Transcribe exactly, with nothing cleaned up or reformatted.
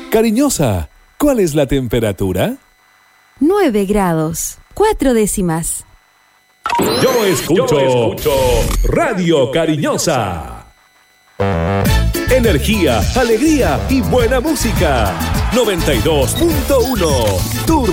Cariñosa, ¿cuál es la temperatura? Nueve grados, cuatro décimas. Yo escucho, Yo escucho Radio Cariñosa. Energía, alegría y buena música. noventa y dos punto uno. Tu